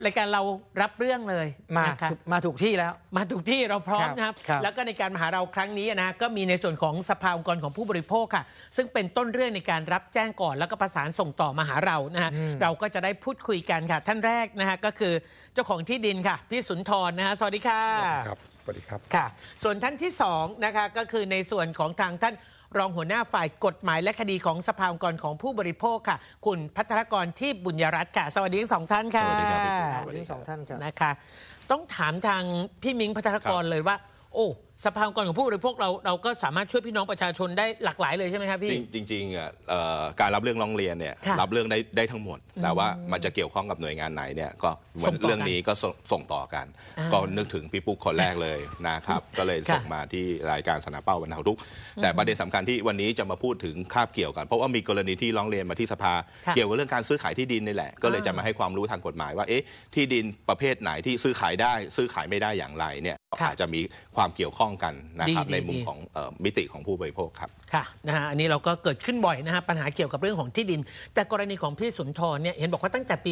รายการเรารับเรื่องเลยมาถูกที่แล้วมาถูกที่เราพร้อมนะครับแล้วก็ในการมาหาเราครั้งนี้นะก็มีในส่วนของสภาองค์กรของผู้บริโภคค่ะซึ่งเป็นต้นเรื่องในการรับแจ้งก่อนแล้วก็ประสานส่งต่อมาหาเรานะฮะเราก็จะได้พูดคุยกันค่ะท่านแรกนะฮะก็คือเจ้าของที่ดินค่ะพี่สุนทรนะฮะสวัสดีค่ะครับสวัสดีครับค่ะส่วนท่านที่2นะคะก็คือในส่วนของทางท่านรองหัวหน้าฝ่ายกฎหมายและคดีของสภาองค์กรของผู้บริโภคค่ะคุณภัทรกรที่บุญยรัตน์ค่ะสวัสดีทั้ง2ท่านค่ะสวัสดีครับสวัสดี2ท่านครับนะคะต้องถามทางพี่มิ้งภัทรกรเลยว่าโอ้สภาองค์กรของผู้บริโภคเราก็สามารถช่วยพี่น้องประชาชนได้หลากหลายเลยใช่ไหมครับพี่จริงๆการรับเรื่องร้องเรียนเนี่ยรับเรื่องได้ทั้งหมดแต่ว่ามันจะเกี่ยวข้องกับหน่วยงานไหนเนี่ยก็เหมือนเรื่องนี้ก็ส่งต่อกันก็นึกถึงพี่ปุ๊กคนแรกเลยนะครับก็เลยส่งมาที่รายการสนามเป้าบรรเทาทุกข์แต่ประเด็นสำคัญที่วันนี้จะมาพูดถึงคาบเกี่ยวกันเพราะว่ามีกรณีที่ร้องเรียนมาที่สภาเกี่ยวกับเรื่องการซื้อขายที่ดินนี่แหละก็เลยจะมาให้ความรู้ทางกฎหมายว่าที่ดินประเภทไหนที่ซื้อขายได้ซื้อขายไม่ได้อย่างไรเนี่ยอาจจะมีความเกี่ยวข้องกันนะครับในมุมของมิติของผู้บริโภคครับค่ะนะฮะอันนี้เราก็เกิดขึ้นบ่อยนะฮะปัญหาเกี่ยวกับเรื่องของที่ดินแต่กรณีของพี่สุนทรเนี่ยเห็นบอกว่าตั้งแต่ปี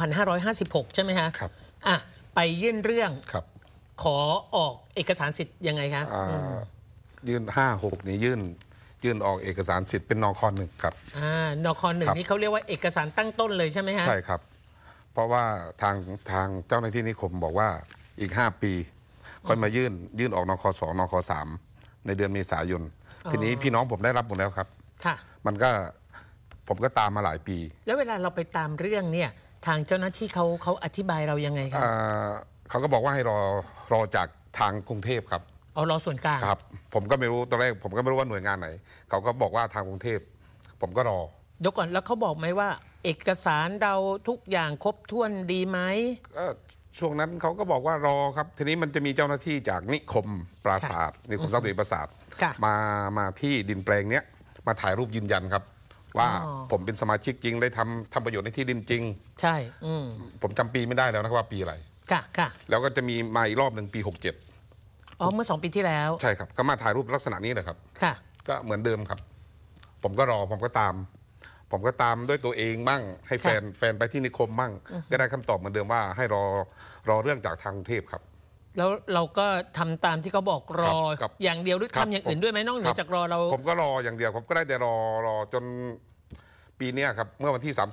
2556 ใช่ไหมฮะครับไปยื่นเรื่องขอออกเอกสารสิทธิ์ยังไงคะยื่น56นี่ยื่นออกเอกสารสิทธิ์เป็นนค.1ครับนค.1นี่เขาเรียกว่าเอกสารตั้งต้นเลยใช่ไหมฮะใช่ครับเพราะว่าทางเจ้าหน้าที่นิคมบอกว่าอีก5 ปีค่อยมายื่นออกนค.2 นค.3ในเดือนเมษายนทีนี้พี่น้องผมได้รับหมดแล้วครับค่ะมันก็ผมก็ตามมาหลายปีแล้วเวลาเราไปตามเรื่องเนี่ยทางเจ้าหน้าที่เขาอธิบายเรายังไงครับเขาก็บอกว่าให้รอจากทางกรุงเทพครับรอส่วนกลางครับผมก็ไม่รู้ตอนแรกผมก็ไม่รู้ว่าหน่วยงานไหนเขาก็บอกว่าทางกรุงเทพผมก็รอเดี๋ยวก่อนแล้วเขาบอกไหมว่าเอกสารเราทุกอย่างครบถ้วนดีไหมช่วงนั้นเขาก็บอกว่ารอครับทีนี้มันจะมีเจ้าหน้าที่จากนิคมปราสาทนิคมทรัพย์สินปราสาทมาที่ดินแปลงเนี้ยมาถ่ายรูปยืนยันครับว่าผมเป็นสมาชิกจริงได้ทำประโยชน์ในที่ดินจริงใช่ผมจำปีไม่ได้แล้วนะครับว่าปีอะไรค่ะแล้วก็จะมีมาอีกรอบหนึ่งปี67 เมื่อ2 ปีที่แล้วใช่ครับก็มาถ่ายรูปลักษณะนี้เลยครับค่ะก็เหมือนเดิมครับผมก็รอผมก็ตามด้วยตัวเองบ้างให้แฟนไปที่นิคมบ้างก็ได้คำตอบเหมือนเดิมว่าให้รอเรื่องจากทางกรุงเทพครับแล้วเราก็ทำตามที่เขาบอกรออย่างเดียวหรือทำอย่างอื่นด้วยไหมนอกเหนือจากรอเราผมก็รออย่างเดียวผมก็ได้แต่รอจนปีนี้ครับเมื่อวันที่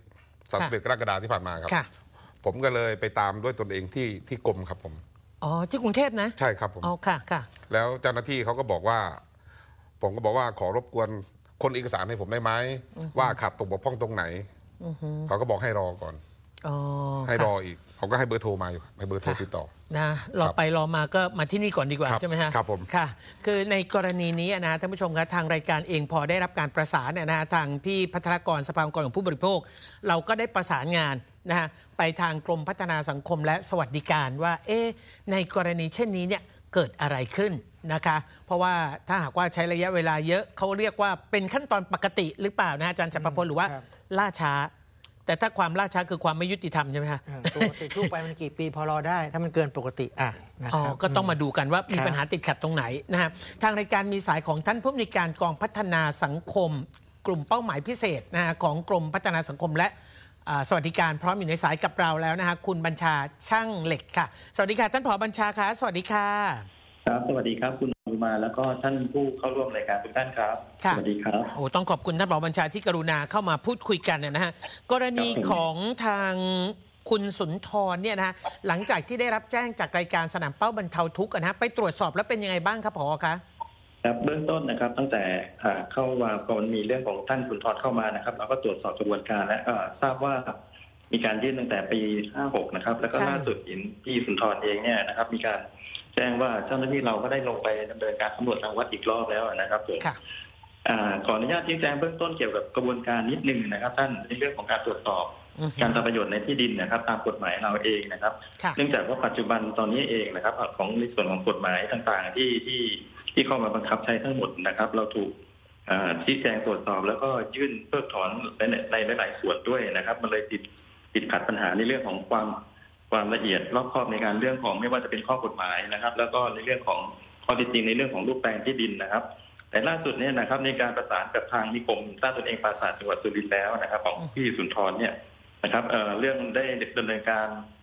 31กรกฎาคมที่ผ่านมาครับผมก็เลยไปตามด้วยตนเองที่กรมครับผมที่กรุงเทพนะใช่ครับผมค่ะแล้วเจ้าหน้าที่เขาก็บอกว่าผมก็บอกว่าขอรบกวนคนเอกสารให้ผมได้ไหมว่าขาดตกบกพร่องตรงไหนเขาก็บอกให้รอก่อนให้รออีกเขาก็ให้เบอร์โทรมาอยู่ให้เบอร์โทรติดต่อนะรอไปรอมาก็มาที่นี่ก่อนดีกว่าใช่ไหมฮะครับผมค่ะคือในกรณีนี้นะท่านผู้ชมครับทางรายการเองพอได้รับการประสานนะทางพี่ภัทรกรสภาองค์กรของผู้บริโภคเราก็ได้ประสานงานนะฮะไปทางกรมพัฒนาสังคมและสวัสดิการว่าในกรณีเช่นนี้เนี่ยเกิดอะไรขึ้นนะคะเพราะว่าถ้าหากว่าใช้ระยะเวลาเยอะเขาเรียกว่าเป็นขั้นตอนปกติหรือเปล่านะอาจารย์จักรพลหรือว่าล่าช้าแต่ถ้าความล่าช้าคือความไม่ยุติธรรมใช่ไหมคะปกติทั่วไปมันกี่ปีพอรอได้ถ้ามันเกินปกติก็ต้องมาดูกันว่ามีปัญหาติดขัดตรงไหนนะฮะทางรายการมีสายของท่านผู้อำนวยการกองพัฒนาสังคมกลุ่มเป้าหมายพิเศษนะฮะของกรมพัฒนาสังคมและสวัสดิการพร้อมอยู่ในสายกับเราแล้วนะฮะคุณบัญชาช่างเหล็กค่ะสวัสดีค่ะท่านผอ.บัญชาค่ะสวัสดีค่ะครับสวัสดีครับคุณอุมาแล้วก็ท่านผู้เข้าร่วมรายการทุกท่านครับสวัสดีครับต้องขอบคุณท่านผอ.บัญชาที่กรุณาเข้ามาพูดคุยกันนะฮะกรณีของทางคุณสุนทรเนี่ยนะฮะหลังจากที่ได้รับแจ้งจากรายการสนามเป้าบรรเทาทุกข์นะฮะไปตรวจสอบแล้วเป็นยังไงบ้างครับผอ.คะครับเบื้องต้นนะครับตั้งแต่เข้ามาก่อนมีเรื่องของท่านสุนทรเข้ามานะครับเราก็ตรวจสอบกระบวนการและทราบว่ามีการยื่นตั้งแต่ปี56นะครับแล้วก็ล่าสุดที่สุนทรเองเนี่ยนะครับมีการแจ้งว่าเจ้าหน้าที่เราก็ได้ลงไปดำเนินการสำรวจทางวัดอีกรอบแล้วนะครับผมขออนุญาตชี้แจงเบื้องต้นเกี่ยวกับกระบวนการนิดนึงนะครับท่านในเรื่องของการตรวจสอบการทำประโยชน์ในที่ดินนะครับตามกฎหมายเราเองนะครับเนื่องจากว่าปัจจุบันตอนนี้เองนะครับของในส่วนของกฎหมายต่างๆที่เข้ามาบังคับใช้ทั้งหมดนะครับเราถูกชี้แจงตรวจสอบแล้วก็ยื่นเพิกถอนในหลายส่วนด้วยนะครับมันเลยติดขัดปัญหาในเรื่องของความละเอียดรอบคอบในการเรื่องของไม่ว่าจะเป็นข้อกฎหมายนะครับแล้วก็ในเรื่องของข้อเท็จจริงในเรื่องของรูปแปลงที่ดินนะครับแต่ล่าสุดเนี่ยนะครับในการประสานกับทางนิคมสร้างตนเองปราสาทจังหวัดสุรินทร์แล้วนะครับของพี่สุนทรเนี่ยนะครับเรื่องได้ดำเนินการ